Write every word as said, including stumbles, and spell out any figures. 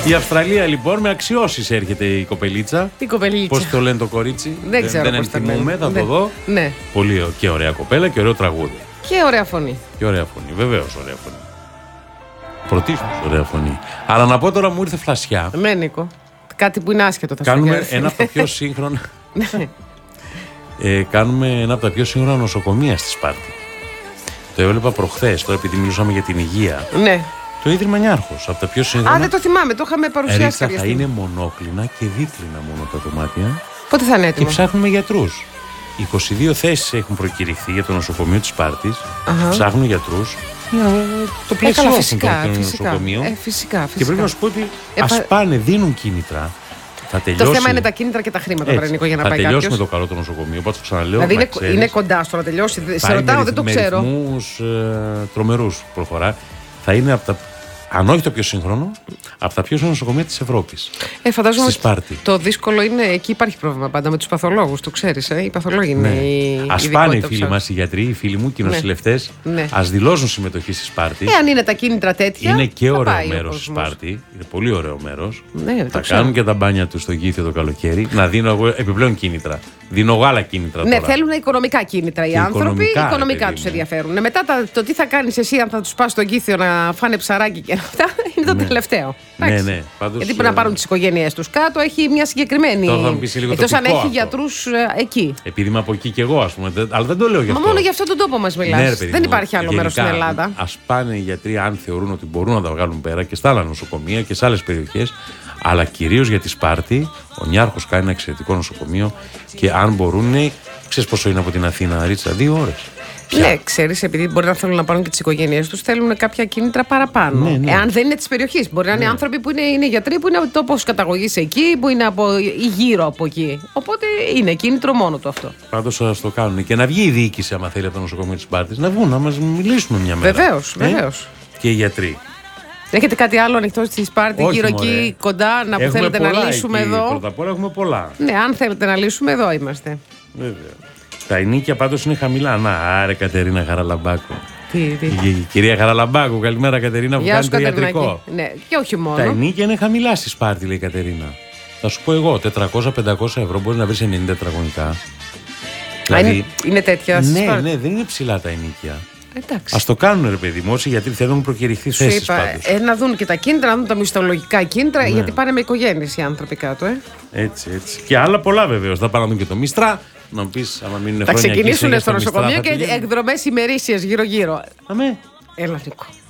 Η Αυστραλία λοιπόν με αξιώσεις έρχεται η κοπελίτσα. Η κοπελίτσα. Πώς το λένε το κορίτσι. Δεν ξέρω. Δεν ενθυμούμε, θα το δω. Ναι. Πολύ και ωραία κοπέλα και ωραίο τραγούδι. Και ωραία φωνή. Και ωραία φωνή, βεβαίως ωραία φωνή. Πρωτίστως ωραία φωνή. Αλλά να πω τώρα μου ήρθε φλασιά. Ναι, Νίκο. Κάτι που είναι άσχετο θα Κάνουμε ένα από τα πιο σύγχρονα. ε, κάνουμε ένα από τα πιο σύγχρονα νοσοκομεία στη Σπάρτη. Το έβλεπα προχθές, τώρα επειδή μιλούσαμε για την υγεία. Ναι. Το Ίδρυμα Νιάρχος, από τα πιο σύγχρονα. Α, δεν το θυμάμαι, το είχαμε παρουσιάσει. Ρίτσα, κάποια θα στιγμή. είναι μονόκλινα και δίκλινα μόνο τα δωμάτια. Πότε θα είναι έτοιμο. Και ψάχνουμε γιατρούς. είκοσι δύο θέσεις έχουν προκηρυχθεί για το νοσοκομείο της Σπάρτης. Ψάχνουν γιατρούς. Το πλαίσιο φυσικά, το φυσικά. νοσοκομείο. Ε, φυσικά, φυσικά. Και πρέπει να σου πω ότι Ε, ας πα... πάνε, δίνουν κίνητρα. Θα τελειώσει... Το θέμα είναι τα κίνητρα και τα χρήματα, Έτσι, Νίκο, για να θα πάει τελειώσει κάποιος. με το καλό το νοσοκομείο. Οπότε ξαναλέω. Δηλαδή είναι, ξέρεις, είναι κοντά στο να τελειώσει. Σε πάει ρωτάω, με, δεν το με ξέρω. ρυθμούς ε, τρομερούς προχωρά. Θα είναι από τα. Αν όχι το πιο σύγχρονο, από τα πιο σύγχρονα νοσοκομεία της Ευρώπης. Ε, φαντάζομαι στη Σπάρτη. Το δύσκολο είναι, εκεί υπάρχει πρόβλημα πάντα με τους παθολόγους, το ξέρεις. Ε? Οι παθολόγοι είναι. Ναι. Η Ας πάνε οι φίλοι μας, οι γιατροί, οι φίλοι μου και οι νοσηλευτές, ναι. ας δηλώσουν συμμετοχή στη Σπάρτη. Ε, αν είναι τα κίνητρα τέτοια. Είναι και ωραίο πάει μέρος η Σπάρτη. Είναι πολύ ωραίο μέρος. Ναι, θα το κάνουν και τα μπάνια τους στο Γήθιο το καλοκαίρι. Να δίνω εγώ επιπλέον κίνητρα. Δίνω εγώ άλλα κίνητρα ναι, τώρα. θέλουν οικονομικά κίνητρα οι και άνθρωποι. Οικονομικά, οικονομικά ρε, τους παιδί, ενδιαφέρουν. Ναι. Μετά τα, το τι θα κάνεις εσύ, αν θα τους πας στον Γήθιο να φάνε ψαράκι και αυτά, είναι το ναι. τελευταίο. Ναι, ναι. Πάντως, γιατί πρέπει να πάρουν τις οικογένειές τους κάτω, έχει μια συγκεκριμένη. Εκτός αν έχει αυτό. γιατρούς ε, εκεί. Επειδή είμαι από εκεί και εγώ, ας πούμε. Αλλά δεν το λέω γι' αυτό. Μα μόνο για αυτόν τον τόπο μας μιλάς. Ναι, παιδί, δεν υπάρχει άλλο μέρος στην Ελλάδα. Ας πάνε οι γιατροί, αν θεωρούν ότι μπορούν να τα βγάλουν πέρα και στα άλλα νοσοκομεία και σε άλλες περιοχές. Αλλά κυρίως για τη Σπάρτη, ο Νιάρχος κάνει ένα εξαιρετικό νοσοκομείο και αν μπορούν, ξέρεις πόσο είναι από την Αθήνα, Ρίτσα, δύο ώρες. Πια. Ναι, ξέρεις, επειδή μπορεί να θέλουν να πάρουν και τις οικογένειές τους, θέλουν κάποια κίνητρα παραπάνω. Ναι, ναι. Εάν δεν είναι της περιοχής. Μπορεί να είναι ναι. άνθρωποι που είναι, είναι γιατροί, που είναι τόπος καταγωγής εκεί, που είναι από, ή γύρω από εκεί. Οπότε είναι κίνητρο μόνο του αυτό. Πάντως ας το κάνουν. Και να βγει η διοίκηση, άμα θέλει, από το νοσοκομείο της Σπάρτης, να βγουν, να μας μιλήσουμε μια μέρα. Βεβαίως, ε? βεβαίως. Και οι γιατροί. Έχετε κάτι άλλο ανοιχτό στη Σπάρτη, όχι, γύρω μωρέ. εκεί κοντά, να που θέλετε να λύσουμε εκεί, εδώ. Πρώτα απ' όλα έχουμε πολλά. Ναι, αν θέλετε να λύσουμε, εδώ είμαστε. Βέβαια. Τα ενίκια πάντως είναι χαμηλά. Να, άρε Κατερίνα Χαραλαμπάκου. Τι, τι. Η κυρία Χαραλαμπάκου, καλημέρα Κατερίνα, που κάνει το ιατρικό. Ναι, και όχι μόνο. Τα ενίκια είναι χαμηλά στη Σπάρτη, λέει η Κατερίνα. Θα σου πω εγώ, τετρακόσια με πεντακόσια ευρώ μπορεί να βρει ενενήντα τετραγωνικά. Δηλαδή, είναι, είναι τέτοια ναι, Σπάρτη. ναι, δεν είναι ψηλά τα ενίκια. Εντάξει. Ας το κάνουν, ρε παιδί μου, όσοι γιατί θέλουν προκηρυχθεί θέσεις πάντως. Ε, να δουν και τα κίνητρα, να δουν τα μισθολογικά κίνητρα, ναι. γιατί πάνε με οικογένειες οι άνθρωποι κάτω. Ε. Έτσι, έτσι. Και άλλα πολλά βεβαίως. Θα πάνε να δουν και το Μίστρα. Να μου πεις, άμα μείνουν θα χρόνια ξεκινήσουν εκεί, στο νοσοκομείο και πηγαίνουν. εκδρομές ημερήσιες γύρω-γύρω. Αμέ. Έλα, Νίκο.